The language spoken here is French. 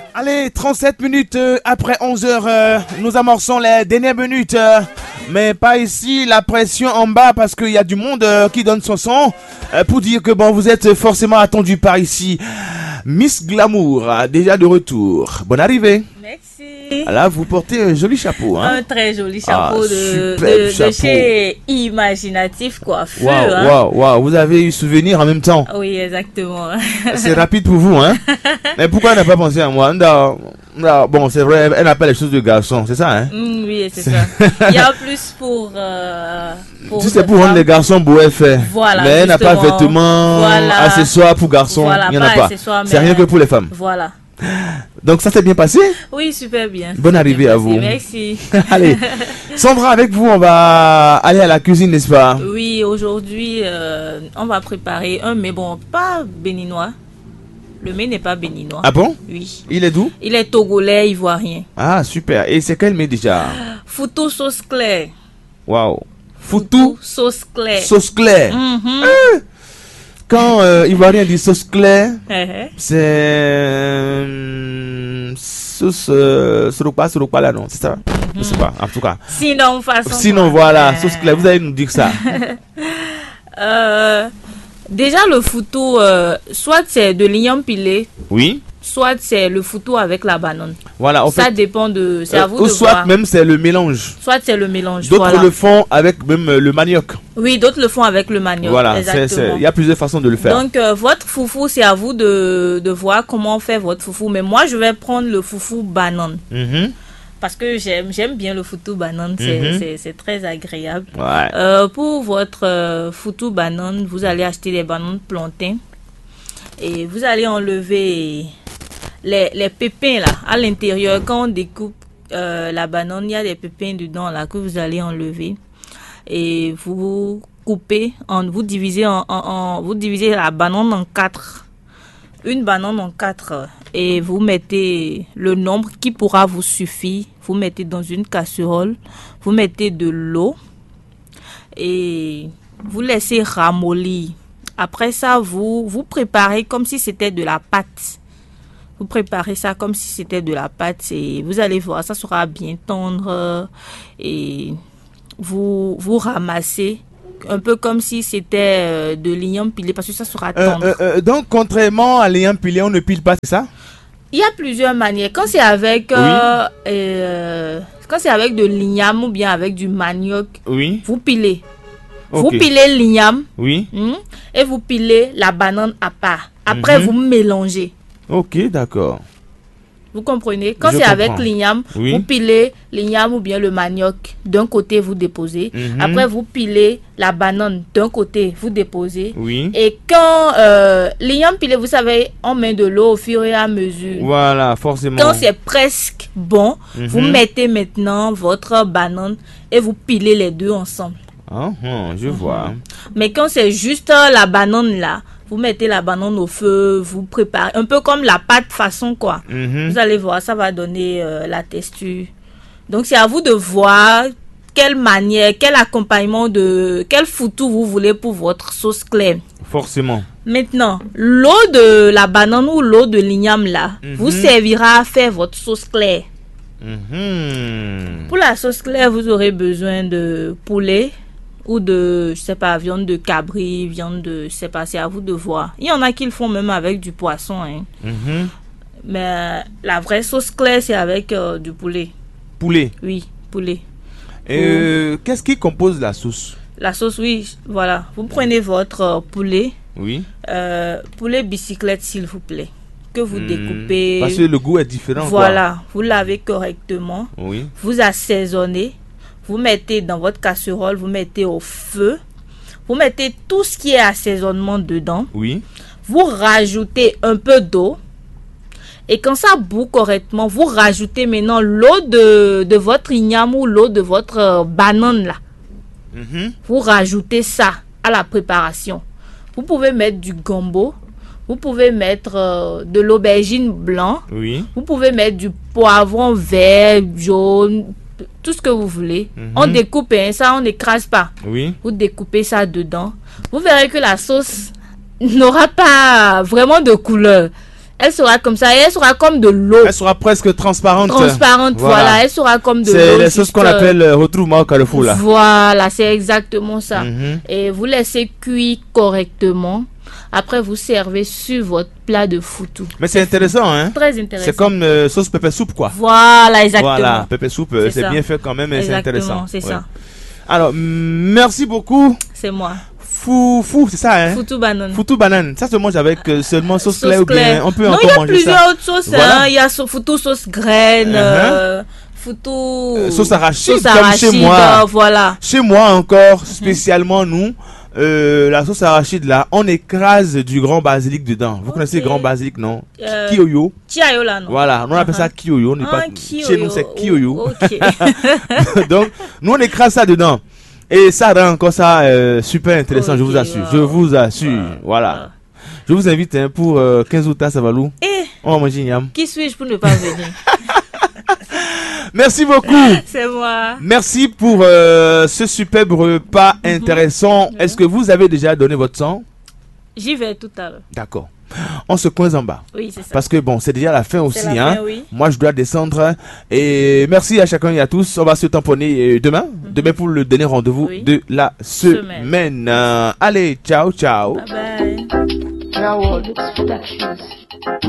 Allez, 37 minutes après 11 heures, nous amorçons les dernières minutes. Mais pas ici, la pression en bas parce qu'il y a du monde qui donne son son pour dire que bon, vous êtes forcément attendu par ici. Miss Glamour, déjà de retour. Bonne arrivée. Merci. Là, vous portez un joli chapeau. Hein? Un très joli chapeau, de chez Imaginatif Coiffure. Waouh. Vous avez eu souvenir en même temps. Oui, exactement. C'est rapide pour vous, hein? Mais pourquoi elle n'a pas pensé à moi? Non, bon, c'est vrai, elle n'a pas les choses de garçon, c'est ça, hein? Oui, c'est ça. Il y a plus pour si c'est pour rendre les garçons beaux, elle fait. Voilà, mais elle n'a pas vêtements, accessoires pour garçons. Voilà, il n'y en a pas. C'est rien que pour les femmes. Voilà. Donc ça s'est bien passé? Oui, super bien. Bonne arrivée à vous. Merci. Allez, Sandra, avec vous, on va aller à la cuisine, n'est-ce pas? Oui, aujourd'hui, on va préparer un mets, bon, pas béninois. Le mets n'est pas béninois. Ah bon? Oui. Il est d'où? Il est togolais, ivoirien. Ah, super. Et c'est quel mets déjà? Foutou sauce claire. Waouh. Foutou sauce claire. Sauce claire. Quand ivoirien dit sauce claire, c'est sauce surupa là, non? C'est ça? Je sais pas, en tout cas. Sinon, voilà, sauce claire. Vous allez nous dire ça. Déjà, le foutou, soit c'est de l'igname pilé. Oui. Soit c'est le foutou avec la banane. Voilà, en fait, ça dépend de. C'est à vous de soit voir. même c'est le mélange. Soit c'est le mélange. D'autres le font avec même le manioc. Oui, d'autres le font avec le manioc. Voilà, il y a plusieurs façons de le faire. Donc, votre foufou, c'est à vous de voir comment faire votre foufou. Mais moi, je vais prendre le foufou banane. Parce que j'aime bien le foutou banane, c'est très agréable. Ouais. Pour votre foutou banane, vous allez acheter des bananes plantains et vous allez enlever les pépins là à l'intérieur. Quand on découpe la banane, il y a des pépins dedans là que vous allez enlever et vous coupez, vous divisez vous divisez la banane en 4. Une banane en 4 et vous mettez le nombre qui pourra vous suffire. Vous mettez dans une casserole, vous mettez de l'eau et vous laissez ramollir. Après ça, vous préparez comme si c'était de la pâte. Vous préparez ça comme si c'était de la pâte et vous allez voir, ça sera bien tendre et vous ramassez. Un peu comme si c'était de l'igname pilé parce que ça sera tendre. Donc, contrairement à l'igname pilé, on ne pile pas, c'est ça? Il y a plusieurs manières. Quand c'est avec, quand c'est avec de l'igname ou bien avec du manioc, vous pilez. Okay. Vous pilez l'igname et vous pilez la banane à part. Après, vous mélangez. Ok, d'accord. Vous comprenez? Quand c'est avec l'igname, vous pilez l'igname ou bien le manioc. D'un côté, vous déposez. Après, vous pilez la banane. D'un côté, vous déposez. Et quand l'igname pilé, vous savez, on met de l'eau au fur et à mesure. Voilà, forcément. Quand c'est presque bon, vous mettez maintenant votre banane et vous pilez les deux ensemble. Je vois. Mais quand c'est juste la banane là, vous mettez la banane au feu, vous préparez un peu comme la pâte façon quoi. Vous allez voir, ça va donner la texture. Donc c'est à vous de voir quelle manière, quel accompagnement quel foutou vous voulez pour votre sauce claire. Forcément. Maintenant, l'eau de la banane ou l'eau de l'igname là, vous servira à faire votre sauce claire. Pour la sauce claire, vous aurez besoin de poulet ou de, je sais pas, viande de cabri, viande de, je sais pas, c'est à vous de voir. Il y en a qui le font même avec du poisson, hein. Mais la vraie sauce claire, c'est avec du poulet. Poulet? Oui, poulet. Qu'est-ce qui compose la sauce? La sauce, oui, voilà. Vous prenez votre poulet. Oui. Poulet bicyclette, s'il vous plaît. Que vous découpez. Parce que le goût est différent. Voilà, quoi. Vous lavez correctement. Oui. Vous assaisonnez. Vous mettez dans votre casserole, vous mettez au feu. Vous mettez tout ce qui est assaisonnement dedans. Oui. Vous rajoutez un peu d'eau. Et quand ça bout correctement, vous rajoutez maintenant l'eau de votre igname ou l'eau de votre banane là. Vous rajoutez ça à la préparation. Vous pouvez mettre du gombo. Vous pouvez mettre de l'aubergine blanc. Oui. Vous pouvez mettre du poivron vert, jaune, tout ce que vous voulez. On découpe, hein, ça on n'écrase pas. Oui. Vous découpez ça dedans. Vous verrez que la sauce n'aura pas vraiment de couleur. Elle sera comme ça et elle sera comme de l'eau. Elle sera presque transparente. Transparente, voilà. Elle sera comme de l'eau. C'est les sauces qu'on appelle retrouvement au Carrefour là. Voilà, c'est exactement ça. Et vous laissez cuire correctement. Après, vous servez sur votre plat de foutou. Mais c'est intéressant, hein? Très intéressant. C'est comme sauce pépé soupe, quoi. Voilà, exactement. Voilà, pépé soupe, c'est bien fait quand même et c'est intéressant. C'est ça. Alors, merci beaucoup. C'est moi. Fou, c'est ça, hein? Foutou banane. Foutou banane. Ça se mange avec seulement sauce claire ou bien on peut non, encore manger ça. Non, il y a plusieurs autres sauces. Voilà. Hein. Il y a foutou sauce graine, foutou sauce arachide, comme chez moi. Voilà. Chez moi encore, spécialement nous, la sauce arachide là, on écrase du grand basilic dedans. Vous connaissez le grand basilic, non? Kiyoyo. Kiyoyo là, non? Voilà, nous on appelle ça kiyoyo. Chez nous c'est kiyoyo. Okay. Donc, nous on écrase ça dedans. Et ça rend encore ça super intéressant, je vous assure. Je vous assure. Voilà. Je vous invite pour 15 août à Savalou. On va manger Niam. Qui suis-je pour ne pas venir? Merci beaucoup. C'est moi. Merci pour ce superbe repas intéressant. Est-ce que vous avez déjà donné votre sang? J'y vais tout à l'heure. D'accord. On se coince en bas. Oui, c'est ça. Parce que bon, c'est déjà la fin aussi. La fin, oui. Moi, je dois descendre. Et merci à chacun et à tous. On va se tamponner demain. Demain pour le dernier rendez-vous de la semaine. Allez, ciao, ciao. Bye bye.